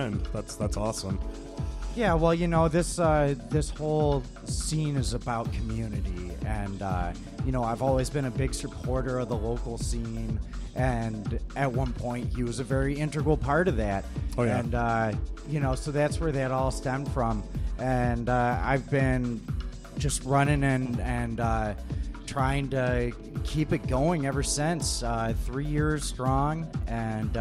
attend. That's awesome. Yeah, well, this this whole scene is about community, and I've always been a big supporter of the local scene, and at one point he was a very integral part of that. Oh yeah. And so that's where that all stemmed from, and I've been just running and trying to keep it going ever since. 3 years strong, and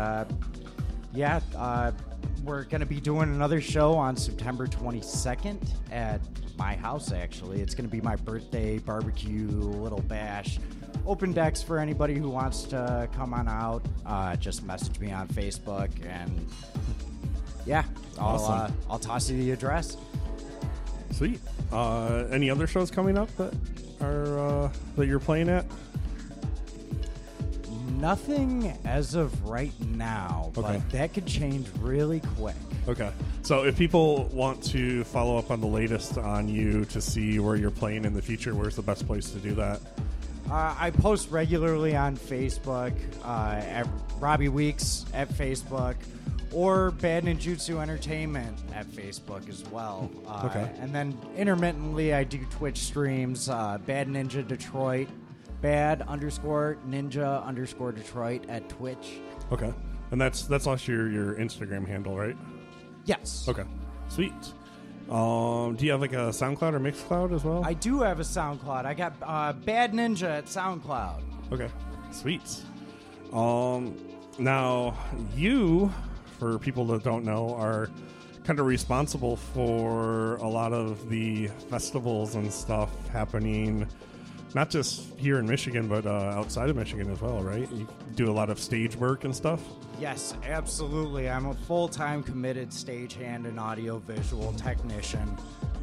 we're going to be doing another show on September 22nd at my house, actually. It's going to be my birthday barbecue little bash. Open decks for anybody who wants to come on out. Just message me on Facebook, and Awesome. I'll toss you the address. Sweet. Any other shows coming up that are that you're playing at? Nothing as of right now, Okay. but that could change really quick. Okay. So if people want to follow up on the latest on you to see where you're playing in the future, where's the best place to do that? I post regularly on Facebook, at Robbie Weeks at Facebook, or Bad Ninjutsu Entertainment at Facebook as well. Okay. And then intermittently I do Twitch streams, Bad Ninja Detroit, Bad_Ninja_Detroit at Twitch. Okay. And that's also your Instagram handle, right? Yes. Okay. Sweet. Do you have like a SoundCloud or Mixcloud as well? I do have a SoundCloud. I got Bad Ninja at SoundCloud. Okay. Sweet. Now you, for people that don't know, are kind of responsible for a lot of the festivals and stuff happening, not just here in Michigan, but outside of Michigan as well, right? You do a lot of stage work and stuff? Yes, absolutely. I'm a full-time committed stagehand and audio-visual technician.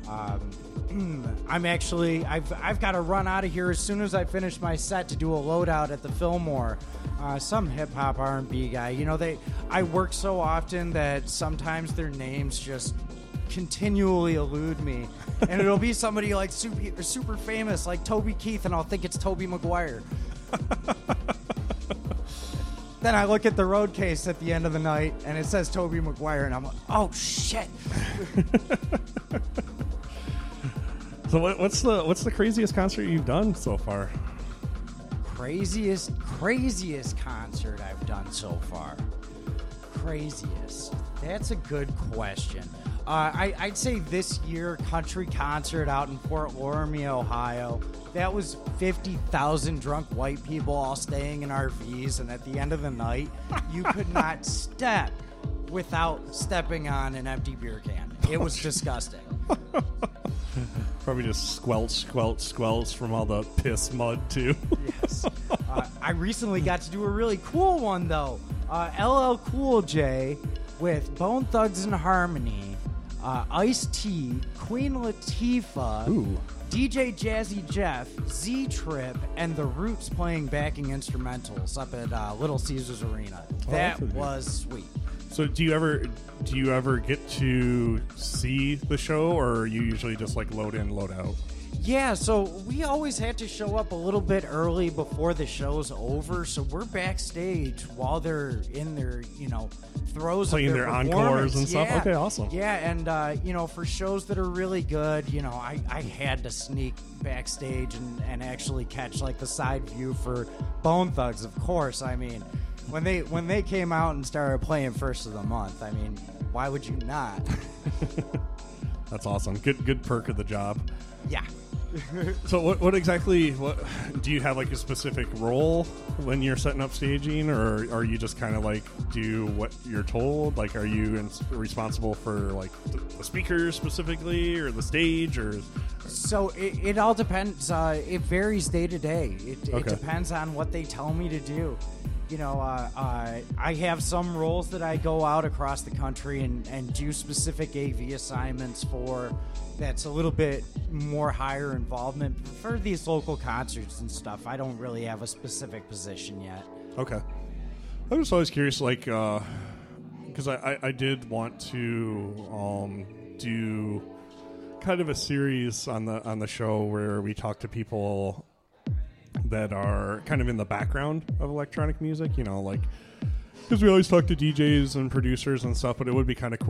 I've got to run out of here as soon as I finish my set to do a loadout at the Fillmore. Some hip-hop R&B guy. I work so often that sometimes their names just continually elude me, and it'll be somebody like super famous like Toby Keith, and I'll think it's Toby Maguire. Then I look at the road case at the end of the night and it says Toby Maguire, and I'm like, oh shit. So what's the craziest concert you've done so far? Craziest concert I've done so far. Craziest. That's a good question. I'd say this year, country concert out in Fort Loramie, Ohio. That was 50,000 drunk white people all staying in RVs, and at the end of the night, you could not step without stepping on an empty beer can. It was disgusting. Probably just squelch from all the piss mud, too. Yes. I recently got to do a really cool one, though. LL Cool J with Bone Thugs and Harmony, Ice-T, Queen Latifah, Ooh. DJ Jazzy Jeff, Z-Trip, and The Roots playing backing instrumentals up at Little Caesars Arena. That was sweet. So do you ever get to see the show, or are you usually just like load in, load out? Yeah, so we always had to show up a little bit early before the show's over, so we're backstage while they're in their, throes Playing of their encores and stuff? Yeah. Okay, awesome. Yeah, and, for shows that are really good, I had to sneak backstage and actually catch, like, the side view for Bone Thugs, of course. I mean, when they came out and started playing First of the Month, I mean, why would you not? That's awesome. Good perk of the job. Yeah. So what exactly do you have, like a specific role when you're setting up staging, or are you just kind of like do what you're told? Like, are you responsible for like the speakers specifically, or the stage, or? So it all depends. It varies day to day. It depends on what they tell me to do. I have some roles that I go out across the country and do specific AV assignments for. That's a little bit more higher involvement. For these local concerts and stuff, I don't really have a specific position yet. Okay. I'm just always curious, like, because I did want to do kind of a series on the show where we talk to people that are kind of in the background of electronic music, like, because we always talk to DJs and producers and stuff, but it would be kind of cool